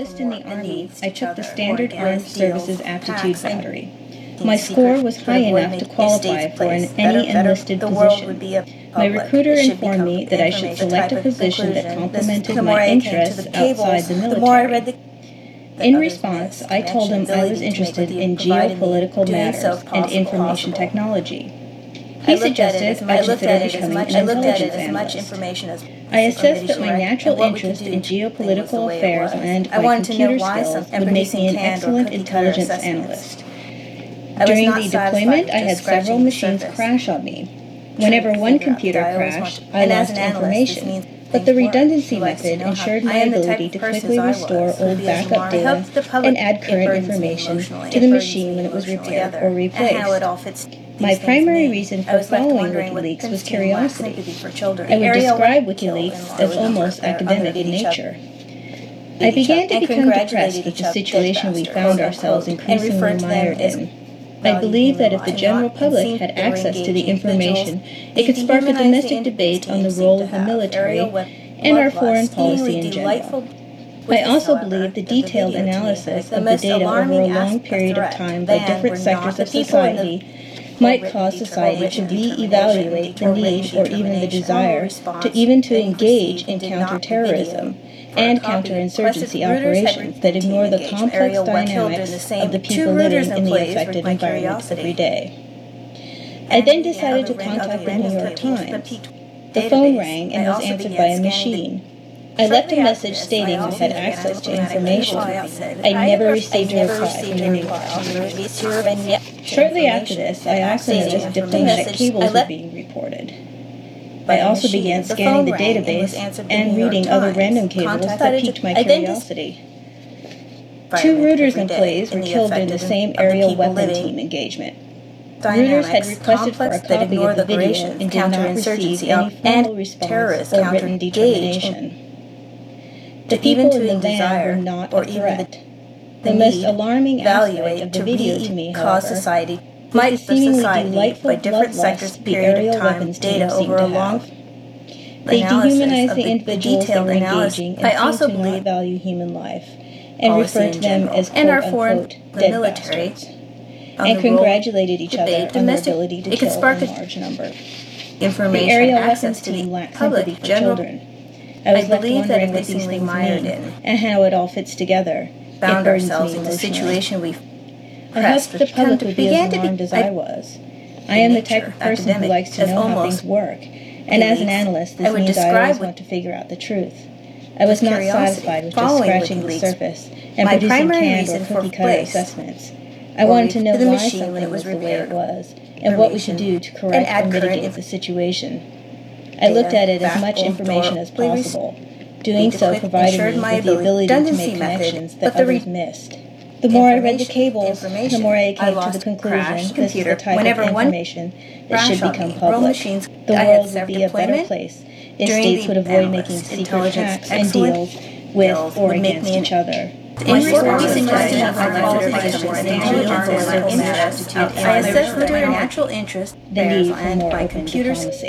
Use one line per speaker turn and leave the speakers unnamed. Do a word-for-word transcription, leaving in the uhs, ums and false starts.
enlist in the Army, I took the standard
or
Armed
deals,
Services Aptitude
pacts, and
Battery. My score was high enough to qualify for an any enlisted position. My recruiter informed me that I should select a position that complemented my interests outside the military. In response, I told him I was interested in geopolitical matters and information technology. He suggested I consider becoming an intelligence analyst. I assessed that my natural interest in geopolitical affairs and my computer skills would make me an excellent intelligence analyst. During the deployment, I had several machines crash on me. Whenever one computer crashed, I lost information, but the redundancy method ensured my ability to quickly restore old backup data and add current information to the machine when it was repaired or replaced. My primary reason for following WikiLeaks was curiosity. I would describe WikiLeaks as almost academic in nature. I began to become depressed with the situation we found ourselves increasingly mired in. I believe that if the general public had access to the information, it could spark a domestic debate on the role of the military and our foreign policy in general. I also believe the detailed analysis of the data over a long period of time by different sectors of society might cause society to re-evaluate the need or even the desire to even to engage in counterterrorism and counterinsurgency operations that ignore the complex dynamics of the people living in the affected environment every day. I then decided to contact the New York Times. The phone rang and was answered by a machine. I left a message stating I had access to information. I never received a reply from the New York Times. Shortly after this, I also noticed diplomatic cables were being reported. I also began scanning the database and reading other random cables that piqued my curiosity. Two Reuters employees were killed during the same aerial weapon team engagement. Reuters had requested for a copy of the video and did not receive any formal response or written determination. The people in the van were not a threat. The most alarming aspect of the video to me, however, was the seemingly delightful bloodlust the aerial weapons team seemed to have. They dehumanize the individuals they were engaging and seem to not value human life, and refer to them as quote-unquote dead bastards, and congratulated each other on their ability to kill in large number. The aerial weapons team lacked sympathy for children. I was left wondering what these things mean and how it all fits together. It burdens me emotionally. I hoped the public would be as alarmed as I was. I am the type of person who likes to know how things work, and as an analyst, this means I always want to figure out the truth. I was not satisfied with just scratching the surface and producing canned or cookie-cutter assessments. I wanted to know why something was the way it was, and what we should do to correct or mitigate the situation. I looked at it as much information as possible. Doing so provided me with the ability to make connections that others missed. The more I read the cables, the more I came to the conclusion this is the type of information that should become public. The world would be a better place if states would avoid making secret pacts and deals with or against each other.
In response to suggestion of our qualifications and interest, I assessed their natural interest,
the need for more open diplomacy.